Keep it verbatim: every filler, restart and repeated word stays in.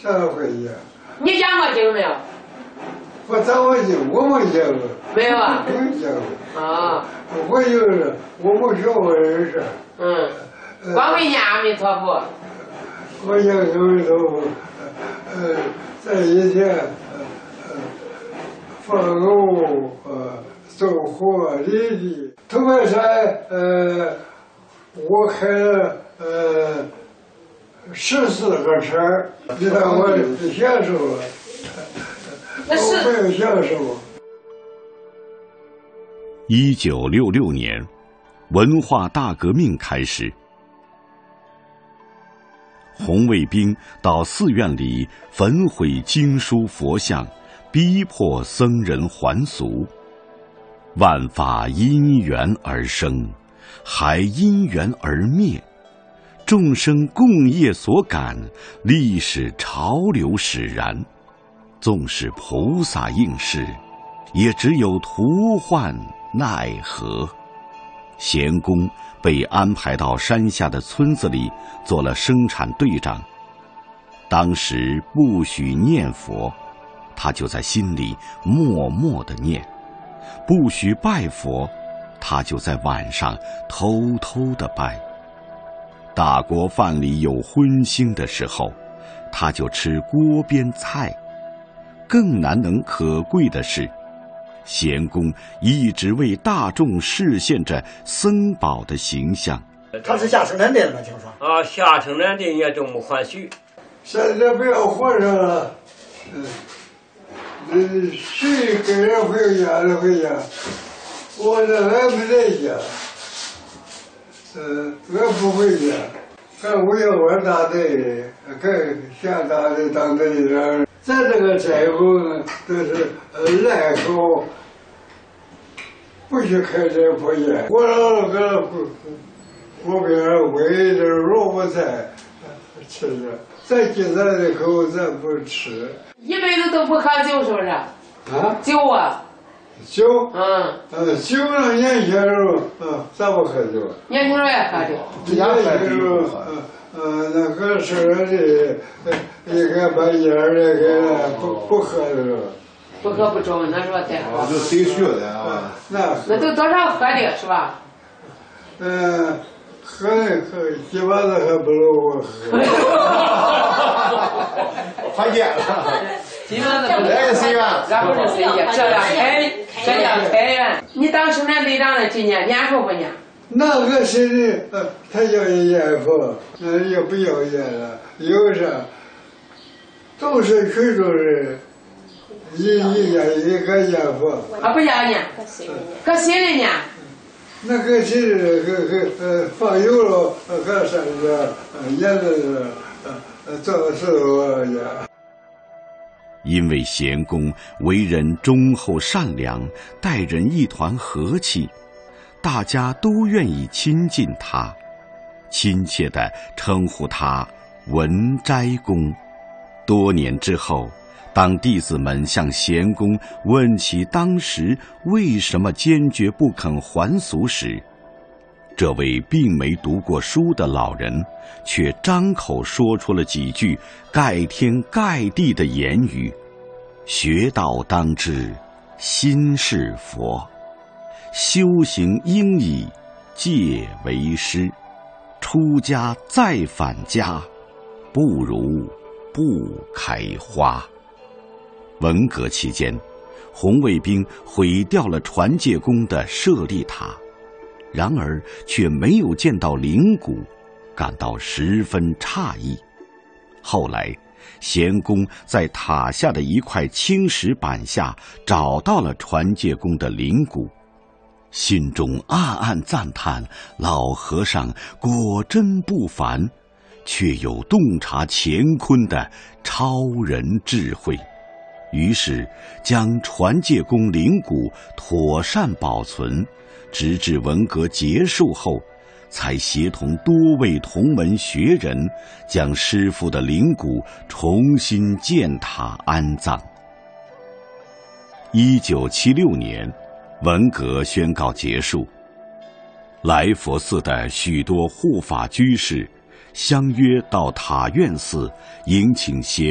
啥都会讲。 你讲过经没有？ 我讲过经，我没讲过。 没有啊？ 没讲过。 啊。 我就是我没学过人事。 嗯。光会念阿弥陀佛。 我念阿弥陀佛，呃，在以前，呃，放牛，呃，送货犁地。头白山，呃，我开了呃十四个车，你看我享受了，我没有享受。 一九六六年，文化大革命开始。红卫兵到寺院里焚毁经书佛像，逼迫僧人还俗。万法因缘而生，还因缘而灭。众生共业所感，历史潮流使然。纵使菩萨应是，也只有徒唤奈何。贤公被安排到山下的村子里做了生产队长。当时不许念佛，他就在心里默默地念；不许拜佛，他就在晚上偷偷地拜。大锅饭里有荤腥的时候，他就吃锅边菜。更难能可贵的是，贤公一直为大众示现着僧宝的形象。 他是下生产队的吗？听说啊，下生产队也这么欢喜。 现在不要和尚了，嗯，嗯，谁跟人回家就回家，我这还没在家，嗯，我不回家，干五幺二大队，干下大队当队长。咱这个斋后呢，都是呃来后。不许开这破烟，我老个锅边煨点萝卜菜吃着，咱今咱的口咱不吃。 一辈子都不喝酒是不是？ 啊？ 酒啊？ 酒？ 嗯。 呃，酒那年轻时候，嗯，咱不喝酒。 年轻时候也喝酒。 年轻时候，嗯嗯，那个事儿的，应该把烟儿那个不不喝的时候。 不喝不中，那说对。 啊，就谁学的啊？ 那那都多少喝的是吧？ 嗯，喝喝一碗子还不如我喝。 犯贱了。 一碗子不如。 来个谁呀？ 然后是谁呀？这样开，这样开源。你当生产队长的今年念佛不念？ 那个谁的，呃，他要念佛，那也不要念了，有啥？都是许多人。一一年一个念佛啊，不要念，搁心里念。 那个心里，个个呃放油了，搁山上，呃念的是，呃做事我呀。 因为贤公为人忠厚善良，待人一团和气，大家都愿意亲近他，亲切地称呼他文斋公。多年之后，当弟子们向贤公问起当时为什么坚决不肯还俗时，这位并没读过书的老人却张口说出了几句盖天盖地的言语：学道当知心是佛，修行应以戒为师，出家再返家，不如不开花。文革期间，红卫兵毁掉了传戒宫的舍利塔，然而却没有见到灵骨，感到十分诧异。后来，贤公在塔下的一块青石板下找到了传戒宫的灵骨，心中暗暗赞叹老和尚果真不凡，却有洞察乾坤的超人智慧。于是将传戒宫灵骨妥善保存，直至文革结束后，才协同多位同门学人将师父的灵骨重新建塔安葬。一九七六年，文革宣告结束，来佛寺的许多护法居士相约到塔院寺迎请贤